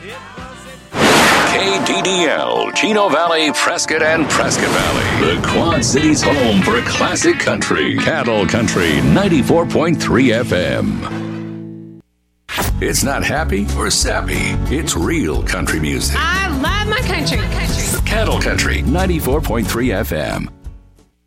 KDDL, Chino Valley, Prescott, and Prescott Valley. The Quad Cities' home for classic country. Cattle Country 94.3 FM. It's not happy or sappy. It's real country music. I love my country. Cattle Country 94.3 FM.